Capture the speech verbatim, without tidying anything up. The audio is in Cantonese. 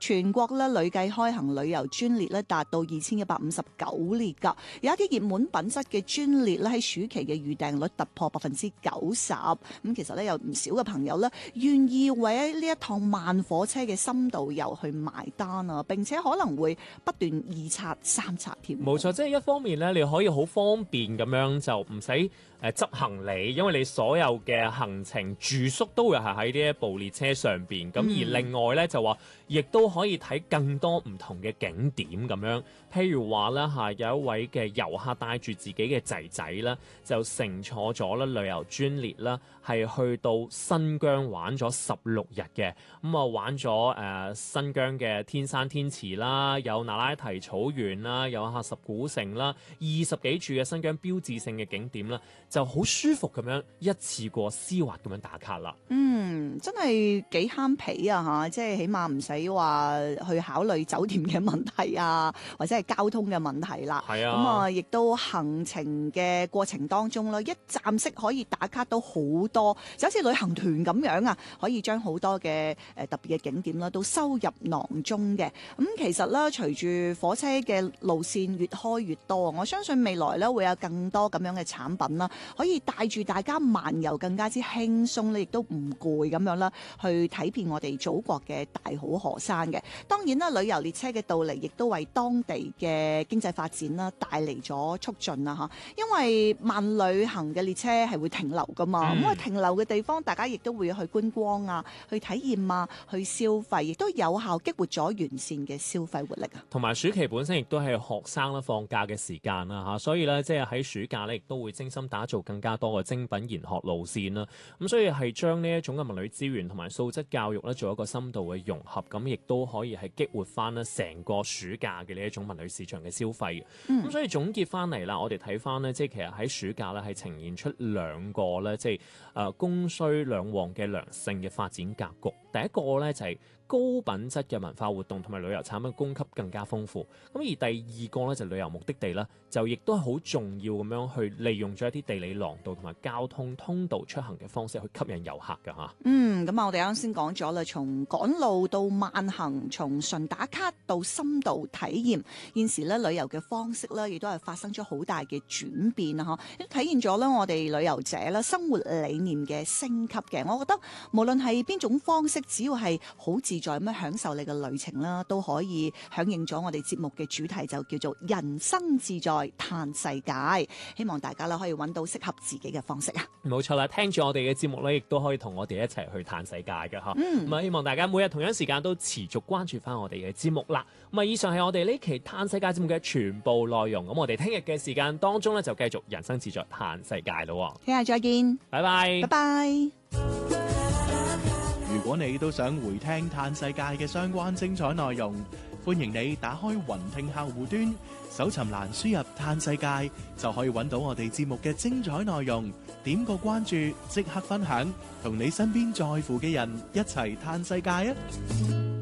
全國咧累計開行旅遊專列咧達到二千一百五十九列㗎，有一啲熱門品質嘅專列咧喺暑期嘅預訂率突破百分之九十。咁其實咧有唔少嘅朋友咧願意為呢一趟慢火車嘅深度遊去埋單啊，並且可能會不斷二刷三刷添。 冇錯，即係一方面咧，你可以好方便咁樣就唔使誒執行李，因為你所有嘅行程住宿都會係喺呢一部列車上邊。咁、嗯、而另外咧就話，亦都可以睇更多唔同嘅景點咁樣。譬如話咧嚇，有一位嘅遊客帶住自己嘅仔仔啦，就乘坐咗咧旅遊專列啦，係去到新疆玩咗十六日嘅。咁啊玩咗誒、呃、新疆嘅天山天池啦，有那拉提草原啦，有喀什古城啦，二十幾處嘅新疆標誌性嘅景點啦，就好舒服咁樣一次過絲滑咁樣打卡啦。 嗯，真係幾慳皮啊嚇！即係起碼唔使話去考慮酒店嘅問題啊，或者係交通嘅問題啦。 係啊， 咁啊，亦都行程嘅過程當中啦，一站式可以打卡到好多，就好似旅行團咁樣啊，可以將好多嘅誒特別嘅景點啦，都收入囊中嘅。咁其實咧，隨住火車嘅路線越開越多，我相信未來咧會有更多咁樣嘅產品啦，可以帶住大家漫遊更加之輕鬆咧，亦都唔攰咁樣啦，去睇遍我哋祖國嘅大好河山嘅。當然啦，旅遊列車嘅到嚟亦都為當地嘅經濟發展啦帶嚟咗促進啦嚇，因為慢旅行嘅列車係會停留噶嘛，咁啊、嗯、停留嘅地方，大家亦都會去觀光啊，去體驗啊，去消費，亦都有效激活咗完善嘅消費活力啊。 同埋暑期本身亦都係學生啦放假嘅時間啦嚇，所以咧即係喺暑假咧亦都會精心打造更加多嘅精品研學路線啦。咁所以係將呢一種嘅文旅資源同埋素質教育咧做一個深度嘅融合，咁亦都可以係激活翻咧成個暑假嘅呢一種文旅市場嘅消費。咁、嗯、所以總結翻嚟啦，我哋睇翻呢，即係其實喺暑假咧係呈現出兩個咧，即係誒供需兩旺嘅良性嘅發展格局。第一個咧就係高品質嘅文化活動同埋旅遊產品供給更加豐富。咁而第二個咧就旅遊目的地啦，就亦都係好重要咁樣去利用咗一啲地理廊道同埋交通通道出行嘅方式去吸引遊客㗎嚇。 嗯，咁啊，我哋啱先講咗啦，從趕路到慢行，從純打卡到深度體驗，現時咧旅遊嘅方式咧，亦都係發生咗好大嘅轉變啊！嗬，體現咗咧我哋旅遊者咧生活理念嘅升級嘅。我覺得無論係邊種方式，只要係好自在咁樣享受你嘅旅程啦，都可以響應咗我哋節目嘅主題，就叫做人生自在嘆世界。希望大家咧可以揾到適合自己嘅方式啊！ 冇錯啦，聽住我哋嘅節目咧，亦都可以同我哋一齊去嘆世界嘅嚇。 嗯， 咁啊，希望大家每日同樣時間都持續關注翻我哋嘅節目啦。咁啊，以上係我哋呢期嘆世界節目嘅全部內容。咁我哋聽日嘅時間當中咧，就繼續人生自在嘆世界咯。 聽日再見， 拜拜， 拜拜。 如果你都想回聽嘆世界嘅相關精彩內容，歡迎你打開雲聽客戶端，搜尋欄輸入嘆世界，就可以揾到我哋節目嘅精彩內容。點個關注，即刻分享，同你身邊在乎嘅人一齊嘆世界啊！